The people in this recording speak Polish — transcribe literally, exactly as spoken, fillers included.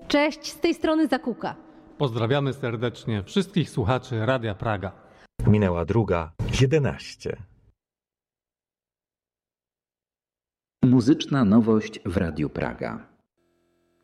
Cześć, z tej strony Zakuka. Pozdrawiamy serdecznie wszystkich słuchaczy Radia Praga. Minęła druga, jedenaście. Muzyczna nowość w Radiu Praga.